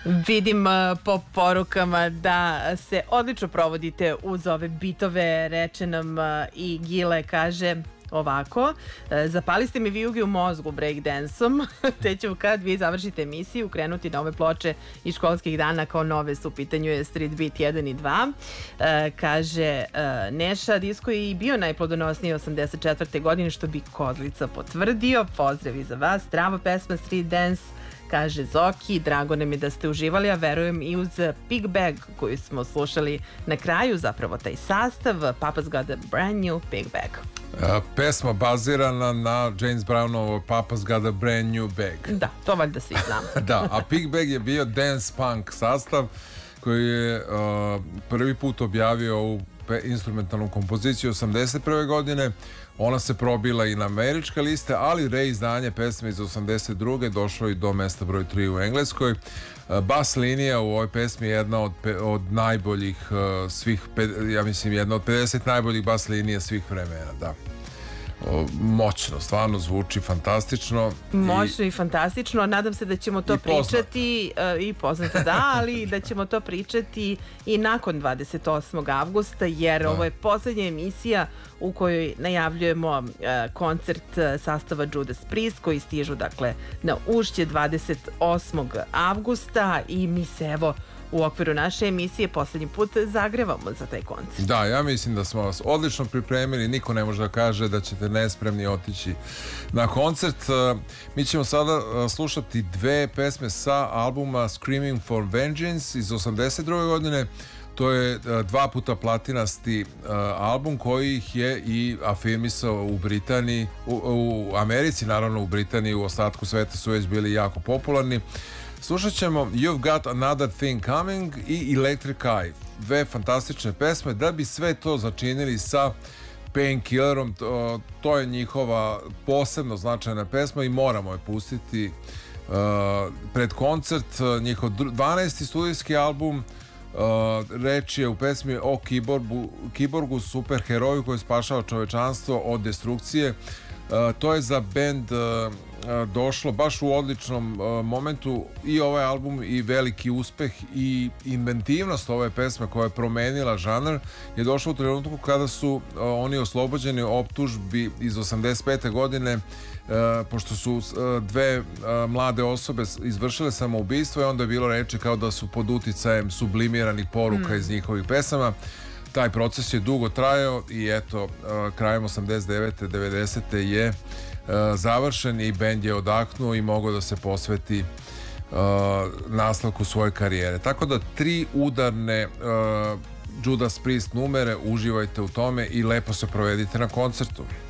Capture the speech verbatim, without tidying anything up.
Vidim po porukama da se odlično provodite uz ove bitove, reče nam i Gile, kaže ovako, zapali ste mi vijuge u mozgu breakdanceom, te ću kad vi završite emisiju krenuti na ove ploče iz školskih dana kao nove su, u pitanju je Street Beat jedan i dva. Kaže Neša, disko je i bio najplodonosniji osamdeset četvrte godine, što bi Kozlica potvrdio. Pozdrav i za vas, strava pesma Street Dance, kaže Zoki. Drago nam je da ste uživali, a verujem i uz Pig Bag koju smo slušali na kraju, zapravo taj sastav Papa's Got a Brand New Pig Bag. Uh, pesma bazirana na James Brownovo Papa's Got a Brand New Bag. Da, to valjda svi znamo. Da, a Pig Bag je bio dance punk sastav koji je uh, prvi put objavio ovu instrumentalnu kompoziciju osamdeset prve godine. Ona se probila i na američke liste, ali reizdanje pesme iz osamdeset druge došlo i do mesta broj tri u Engleskoj. Bas linija u ovoj pesmi je jedna od, od najboljih uh, svih, ja mislim jedna od pedeset najboljih bas linija svih vremena, da. O, moćno, stvarno zvuči fantastično. Moćno i, i fantastično. Nadam se da ćemo to i pričati uh, i poznato, da, ali da ćemo to pričati i nakon dvadeset osmog avgusta, jer da. Ovo je poslednja emisija u kojoj najavljujemo uh, koncert uh, sastava Judas Priest koji stižu dakle na Ušće dvadeset osmog avgusta i mi se evo u okviru naše emisije poslednji put zagrevamo za taj koncert. Da, ja mislim da smo vas odlično pripremili, niko ne može da kaže da ćete nespremni otići na koncert. Mi ćemo sada slušati dve pesme sa albuma Screaming for Vengeance iz osamdeset druge godine. To je dva puta platinasti uh, album koji ih je i afirmisao u Britaniji, u, u Americi, naravno u Britaniji, u ostatku sveta su već bili jako popularni. Slušat ćemo You've Got Another Thing Coming i Electric Eye, dve fantastične pesme, da bi sve to začinili sa Painkillerom. To, to je njihova posebno značajna pesma i moramo je pustiti uh, pred koncert. Njihov dvanaesti studijski album. Uh, reč je u pesmi o kiborgu, kiborgu superheroju koji spašava čovečanstvo od destrukcije. Uh, to je za bend uh, uh, došlo baš u odličnom uh, momentu, i ovaj album i veliki uspeh i inventivnost ove pesme koja je promenila žanr je došlo u trenutku kada su uh, oni oslobođeni optužbi iz osamdeset pete godine, uh, pošto su uh, dve uh, mlade osobe izvršile samoubistvo i onda je bilo reči kao da su pod uticajem sublimiranih poruka mm. iz njihovih pesama. Taj proces je dugo trajao i eto, uh, krajem osamdeset devete devedesete je uh, završen i bend je odahnuo i mogao da se posveti uh, nastavku svoje karijere. Tako da tri udarne uh, Judas Priest numere, uživajte u tome i lepo se provedite na koncertu.